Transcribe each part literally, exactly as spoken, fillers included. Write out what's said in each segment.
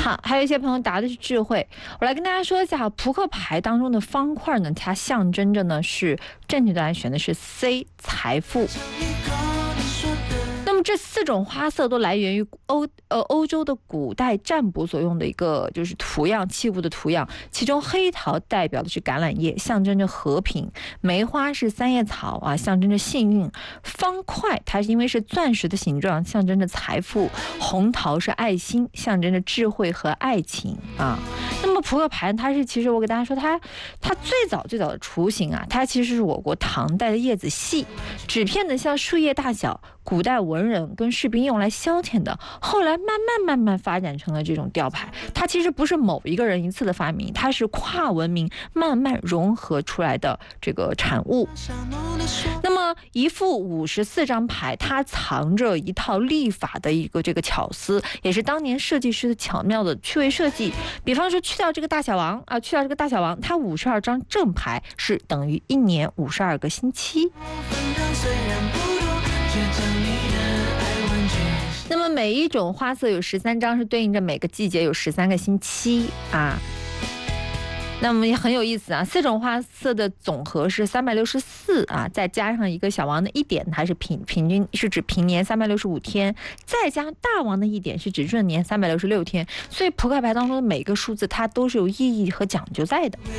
好，还有一些朋友答的是智慧，我来跟大家说一下，扑克牌当中的方块呢，它象征着呢是正确答案选的是 C 财富。那么这四种花色都来源于欧呃欧洲的古代占卜所用的一个就是图样器物的图样，其中黑桃代表的是橄榄叶，象征着和平；梅花是三叶草啊，象征着幸运；方块它是因为是钻石的形状，象征着财富；红桃是爱心，象征着智慧和爱情啊。那么扑克牌它是其实我给大家说它它最早最早的雏形啊，它其实是我国唐代的叶子细，纸片呢像树叶大小，古代文人跟士兵用来消遣的，后来慢慢慢慢发展成了这种吊牌。它其实不是某一个人一次的发明，它是跨文明慢慢融合出来的这个产物。那么一副五十四张牌，它藏着一套历法的一个这个巧思，也是当年设计师的巧妙的趣味设计。比方说去掉这个大小王啊，去掉这个大小王，它五十二张正牌是等于一年五十二个星期。那么每一种花色有十三张，是对应着每个季节有十三个星期啊。那么也很有意思啊，四种花色的总和是三百六十四啊，再加上一个小王的一点，它是平平均是指平年三百六十五天，再加大王的一点是指闰年三百六十六天。所以扑克牌当中的每个数字它都是有意义和讲究在的。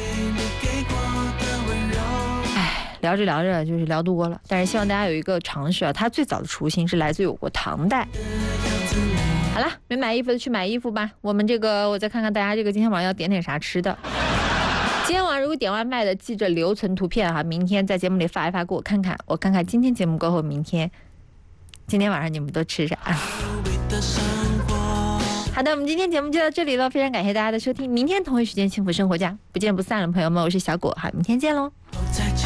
聊着聊着就是聊多了，但是希望大家有一个常识啊，它最早的雏形是来自于我国唐代。好了，没买衣服的去买衣服吧。我们这个我再看看大家这个今天晚上要点点啥吃的。今天晚上如果点外卖的，记着留存图片哈，明天在节目里发一发给我看看，我看看今天节目过后，明天今天晚上你们都吃啥。好的，我们今天节目就到这里了，非常感谢大家的收听，明天同一时间幸福生活家不见不散了，朋友们，我是小果，好，明天见喽。